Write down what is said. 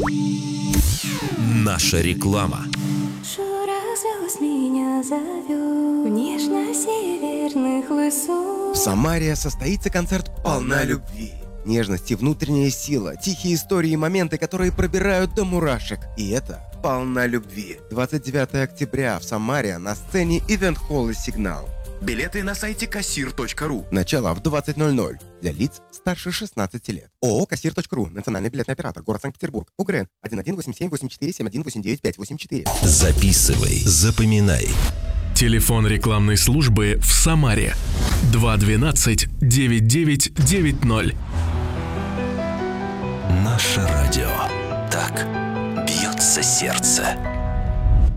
Наша реклама. Шура звезд меня зовет в нежно-северных высот. В Самаре состоится концерт «Полна любви». Нежность и внутренняя сила, тихие истории и моменты, которые пробирают до мурашек. И это «Полна любви». 29 октября в Самаре на сцене ивент-холла «Сигнал». Билеты на сайте kassir.ru. Начало в 20:00 для лиц старше 16 лет. ООО «Kassir.ru», национальный билетный оператор, город Санкт-Петербург. УГРН 118784718984. Записывай, запоминай. Телефон рекламной службы в Самаре 212-9990. Наше радио. Так бьется сердце.